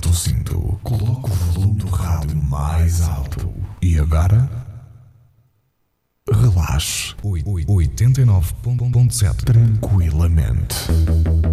Aperta o cinto, coloca o volume do rádio mais alto. E agora? Relaxe. 89.7 tranquilamente.